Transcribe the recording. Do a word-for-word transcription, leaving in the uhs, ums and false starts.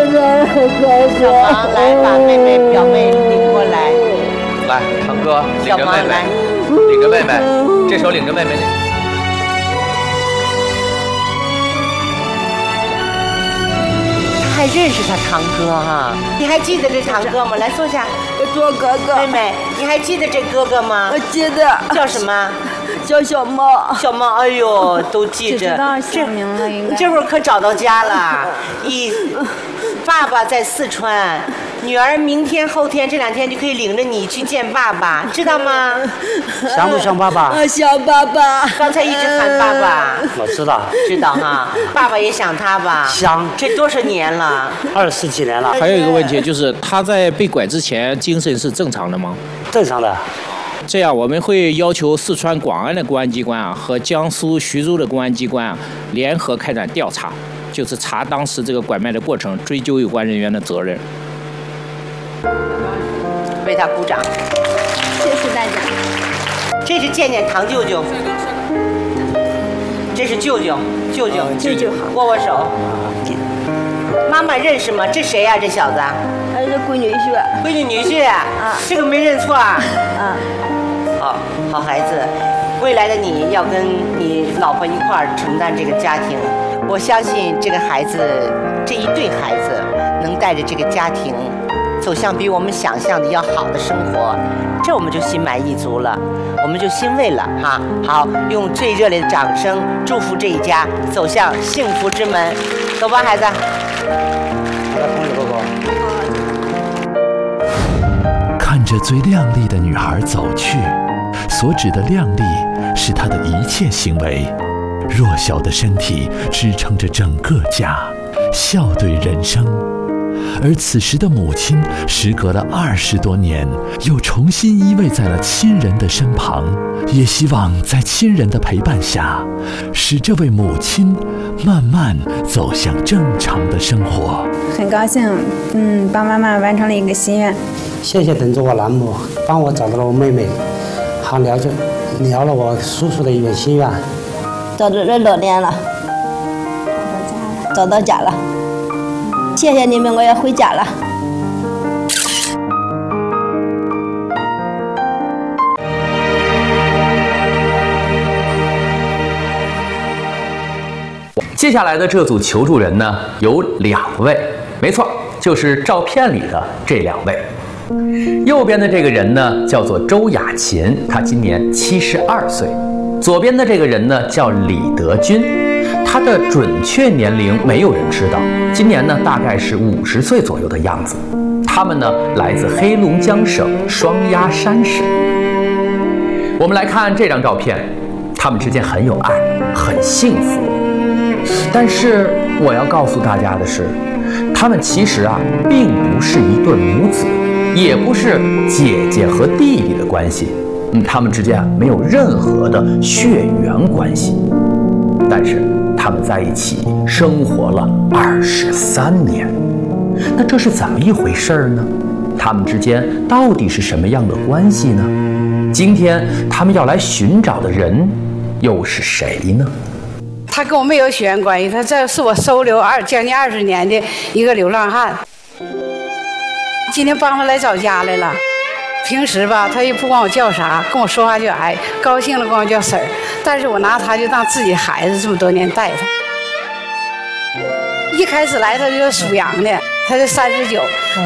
小王，来把妹妹、表妹领过来。 来，堂哥领着妹妹， 来领着妹妹，这手领着妹妹领。 还认识他堂哥哈？你还记得这堂哥吗？来坐下。 做哥哥。 妹妹，你还记得这哥哥吗？ 我记得。 叫什么？ 叫小猫。 小猫，哎呦，都记着。 这名了应该。 这会儿可找到家了。一，爸爸在四川，女儿明天后天这两天就可以领着你去见爸爸，知道吗？ 想不想爸爸？ 我想爸爸。 刚才一直喊爸爸。 我知道。 知道哈，爸爸也想他吧？ 想。 这多少年了？ 二十几年了。 还有一个问题就是，他在被拐之前精神是正常的吗？ 正常的。 这样，我们会要求四川广安的公安机关啊和江苏徐州的公安机关啊联合开展调查，就是查当时这个拐卖的过程，追究有关人员的责任。 为他鼓掌， 谢谢大家。 这是见见堂舅舅，这是舅舅，舅舅， 舅舅好， 握握手。妈妈认识吗？这谁呀、啊？这小子？ 还是闺女婿。 闺女女婿啊？ 啊， 这个没认错啊。 啊。 好，好孩子，未来的你要跟你老婆一块儿承担这个家庭。我相信这个孩子，这一对孩子能带着这个家庭走向比我们想象的要好的生活，这我们就心满意足了，我们就欣慰了哈。好，用最热烈的掌声祝福这一家走向幸福之门。走吧，孩子。 看着最靓丽的女孩走去，所指的靓丽是她的一切行为。弱小的身体支撑着整个家，笑对人生。而此时的母亲，时隔了二十多年，又重新依偎在了亲人的身旁，也希望在亲人的陪伴下，使这位母亲慢慢走向正常的生活。 很高兴，嗯，帮妈妈完成了一个心愿。 谢谢等着我栏目，帮我找到了我妹妹，好了解了了我叔叔的一个心愿。 找到这多年了，找到家了，谢谢你们，我要回家了。 接下来的这组求助人呢，有两位，没错，就是照片里的这两位。右边的这个人呢，叫做周雅琴，她今年七十二岁；左边的这个人呢，叫李德军，他的准确年龄没有人知道，今年呢大概是五十岁左右的样子。他们呢来自黑龙江省双鸭山市。我们来看这张照片，他们之间很有爱，很幸福。但是我要告诉大家的是，他们其实啊，并不是一对母子，也不是姐姐和弟弟的关系，嗯，他们之间啊没有任何的血缘关系。但是他们在一起生活了二十三年，那这是怎么一回事呢？他们之间到底是什么样的关系呢？今天他们要来寻找的人又是谁呢？ 他跟我没有血缘关系，他这是我收留二将近二十年的一个流浪汉。今天帮他来找家来了。平时吧，他也不管我叫啥，跟我说话就挨，高兴了管我叫婶儿。但是我拿他就当自己孩子，这么多年带他。一开始来他就是属羊的，他是三十九。